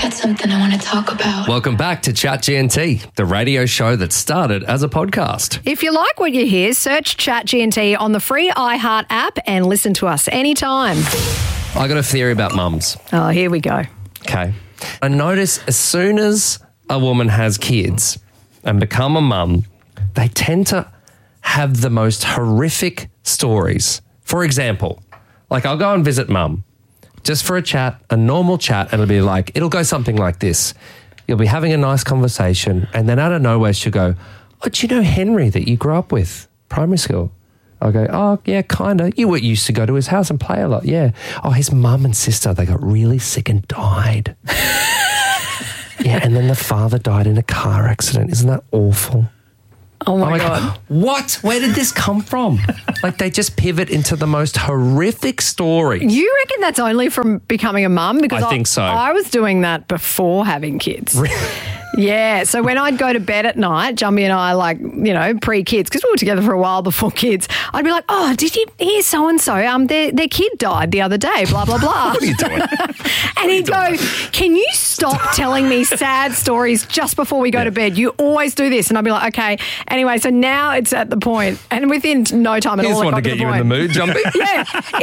got something I want to talk about. Welcome back to Chat GNT, the radio show that started as a podcast. If you like what you hear, search Chat GNT on the free iHeart app and listen to us anytime. I got a theory about mums. Oh, here we go. Okay. I notice as soon as a woman has kids and become a mum, they tend to have the most horrific stories. For example, like I'll go and visit mum just for a chat, a normal chat, and it'll go something like this. You'll be having a nice conversation and then out of nowhere she'll go, oh, do you know Henry that you grew up with, primary school? I'll go, oh, yeah, kind of. You used to go to his house and play a lot, yeah. Oh, his mum and sister, they got really sick and died. Yeah, and then the father died in a car accident. Isn't that awful? Oh, my God. What? Where did this come from? Like they just pivot into the most horrific stories. You reckon that's only from becoming a mum? Because I think so. I was doing that before having kids. Really? Yeah, so when I'd go to bed at night, Jumbie and I, pre-kids, because we were together for a while before kids, I'd be like, oh, did you hear so-and-so? Their kid died the other day, blah, blah, blah. What are you doing? And he'd go, can you stop telling me sad stories just before we go to bed? You always do this. And I'd be like, okay. Anyway, so now it's at the point, and within no time at all, He just wanted to get you in the mood, Jumbie. Yeah.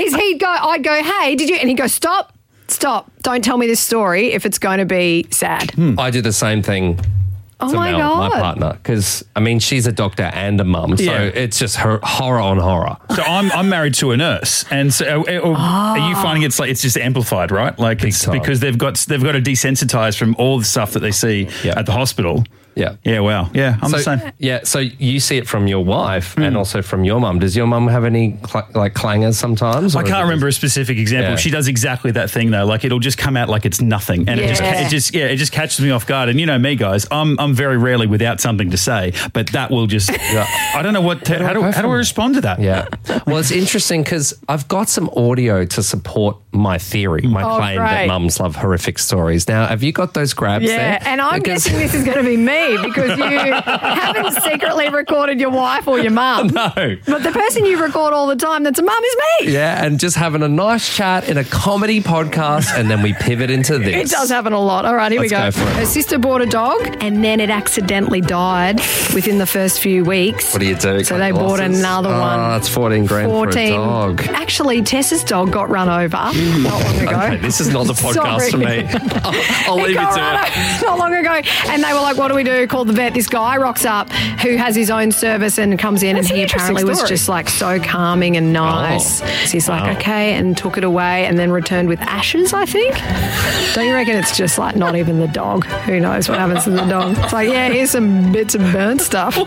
I'd go, hey, did you? And he'd go, stop. Don't tell me this story if it's going to be sad. I do the same thing Oh to my Mel, God. my partner, because, she's a doctor and a mum, so it's just horror on horror. So I'm married to a nurse, and so are you finding it's just amplified, right? Like it's time. because they've got to desensitize from all the stuff that they see at the hospital. Yeah. Yeah, wow. Yeah, I'm the same. Yeah, so you see it from your wife and also from your mum. Does your mum have any clangers sometimes? I can't remember a specific example. Yeah. She does exactly that thing though. Like it'll just come out like it's nothing, and it just catches me off guard. And you know me, guys, I'm very rarely without something to say, but that will just. I don't know how do I respond to that? Yeah. Well, it's interesting because I've got some audio to support my theory, my claim that mums love horrific stories. Now, have you got those grabs there? Yeah, and I'm guessing this is going to be me because you haven't secretly recorded your wife or your mum. No. But the person you record all the time that's a mum is me. Yeah, and just having a nice chat in a comedy podcast, and then we pivot into this. It does happen a lot. All right, here we go. Let's go for it. Her sister bought a dog and then it accidentally died within the first few weeks. What do you do? So they bought another one. Oh, that's 14 grand for a dog. Actually, Tessa's dog got run over not long ago. Okay, this is not the podcast for me. I'll leave it to it. Not long ago. And they were like, what do we do? Called the vet. This guy rocks up who has his own service and comes in, and he apparently was just like so calming and nice. So he's like, okay, and took it away and then returned with ashes, I think. Don't you reckon it's just like not even the dog? Who knows what happens to the dog? It's like, yeah, here's some bits of burnt stuff.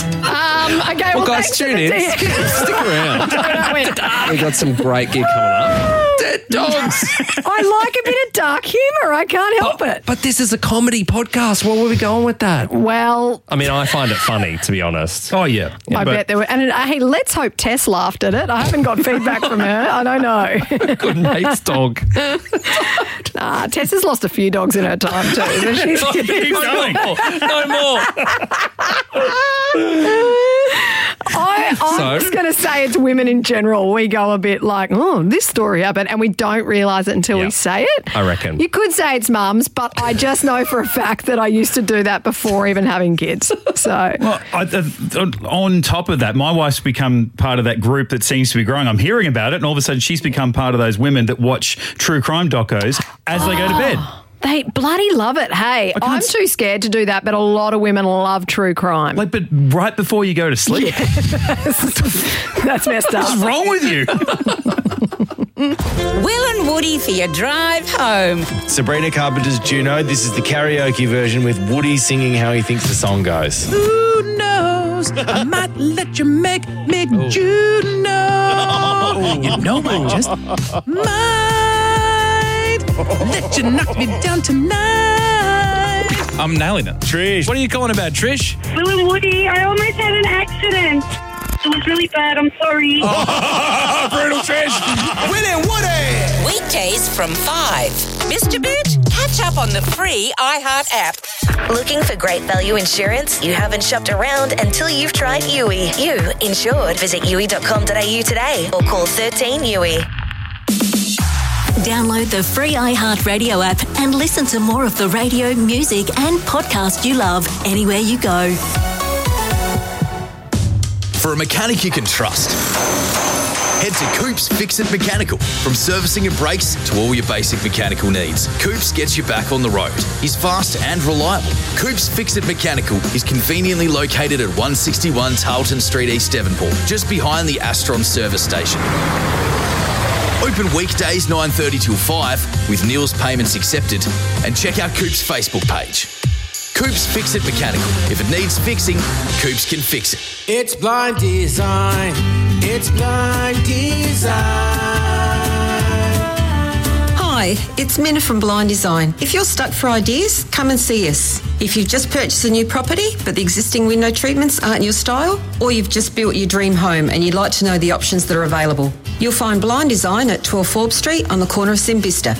Okay, well guys, thanks tune in. Stick around. We got some great gig coming up. Dead dogs. I like a bit of dark humour. I can't help it. But this is a comedy podcast. Where were we going with that? Well, I find it funny, to be honest. Oh, yeah. I bet there were. And hey, let's hope Tess laughed at it. I haven't got feedback from her. I don't know. Good mate's dog. Nah, Tess has lost a few dogs in her time too. So she's Keep going. No more. I'm just going to say it's women in general. We go a bit like, oh, this story happened, and we don't realise it until we say it. I reckon. You could say it's mums, but I just know for a fact that I used to do that before even having kids. So, well, on top of that, my wife's become part of that group that seems to be growing. I'm hearing about it, and all of a sudden she's become part of those women that watch true crime docos as they go to bed. They bloody love it. Hey, I'm too scared to do that, but a lot of women love true crime. But right before you go to sleep. That's messed up. What's wrong with you? Will and Woody for your drive home. Sabrina Carpenter's Juno. This is the karaoke version with Woody singing how he thinks the song goes. Who knows? I might let you make me Juno. You know I just might let you knock me down tonight. I'm nailing it. Trish. What are you calling about, Trish? Will and Woody, I almost had an accident. It was really bad. I'm sorry. Brutal Trish. Will and Woody. Weekdays from 5. Mr. Bit, catch up on the free iHeart app. Looking for great value insurance? You haven't shopped around until you've tried Yui. You insured. Visit yui.com.au today or call 13 Yui. Download the free iHeartRadio app and listen to more of the radio, music and podcast you love anywhere you go. For a mechanic you can trust, head to Coops Fix It Mechanical. From servicing and brakes to all your basic mechanical needs, Coops gets you back on the road. He's fast and reliable. Coops Fix It Mechanical is conveniently located at 161 Tarleton Street, East Devonport, just behind the Astron service station. Open weekdays 9:30 till 5 with Neil's payments accepted, and check out Coops' Facebook page. Coops Fix It Mechanical. If it needs fixing, Coops can fix it. It's Blind Design. It's Blind Design. Hi, it's Minna from Blind Design. If you're stuck for ideas, come and see us. If you've just purchased a new property but the existing window treatments aren't your style, or you've just built your dream home and you'd like to know the options that are available, you'll find Blind Design at 12 Forbes Street on the corner of Simbista.